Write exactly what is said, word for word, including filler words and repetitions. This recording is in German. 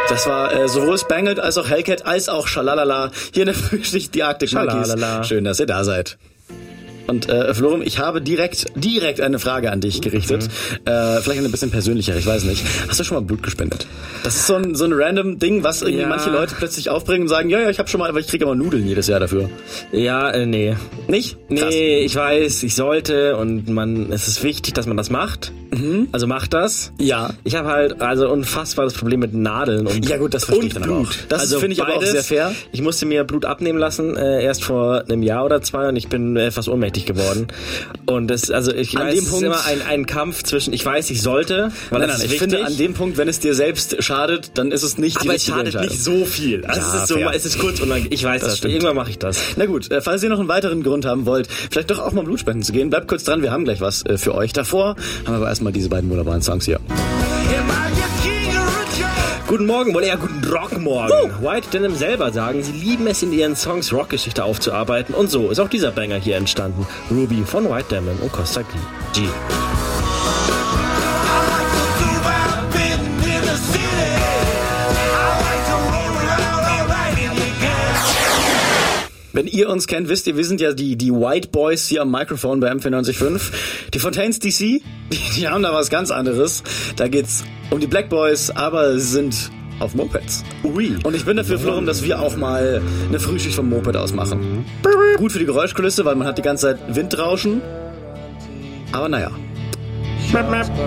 Das war äh, sowohl Spangled als auch Hellcat als auch Schalalala. Hier in der Frühschicht die Arctic Monkeys. Schön, dass ihr da seid. Und äh, Florim, ich habe direkt direkt eine Frage an dich gerichtet. Mhm. Äh, vielleicht eine bisschen persönlicher, ich weiß nicht. Hast du schon mal Blut gespendet? Das ist so ein, so ein random Ding, was irgendwie ja. manche Leute plötzlich aufbringen und sagen, ja, ja, ich habe schon mal, aber ich kriege immer Nudeln jedes Jahr dafür. Ja, äh, nee. Nicht? Krass. Nee, ich weiß, ich sollte und man, es ist wichtig, dass man das macht. Mhm. Also macht das. Ja. Ich habe halt also unfassbar das Problem mit Nadeln und ja gut, das verstehe ich dann Blut. auch. Das also finde ich aber auch sehr fair. Ich musste mir Blut abnehmen lassen, äh, erst vor einem Jahr oder zwei und ich bin etwas ohnmächtig geworden. Und das, also ich an weiß, dem es Punkt ist immer ein, ein Kampf zwischen, ich weiß, ich sollte, weil nein, das nein, ist ich wichtig. finde, an dem Punkt, wenn es dir selbst schadet, dann ist es nicht die aber es richtige schadet nicht so viel. Also ja, es ist so, es ist kurz und lang. Ich weiß, das, das irgendwann mache ich das. Na gut, äh, falls ihr noch einen weiteren Grund haben wollt, vielleicht doch auch mal Blut spenden zu gehen, bleibt kurz dran, wir haben gleich was äh, für euch. Davor haben wir aber erstmal diese beiden wunderbaren Songs hier. Guten Morgen, wohl eher guten Rockmorgen. Uh. White Denim selber sagen, sie lieben es in ihren Songs Rockgeschichte aufzuarbeiten und so ist auch dieser Banger hier entstanden. Ruby von White Denim und Costa G. Wenn ihr uns kennt, wisst ihr, wir sind ja die, die White Boys hier am Mikrofon bei M vier neun fünf. Die Fontaines D C, die, die haben da was ganz anderes. Da geht's um die Black Boys, aber sie sind auf Mopeds. Ui. Und ich bin dafür, Florim, dass wir auch mal eine Frühschicht vom Moped aus machen. Mhm. Gut für die Geräuschkulisse, weil man hat die ganze Zeit Windrauschen. Aber naja.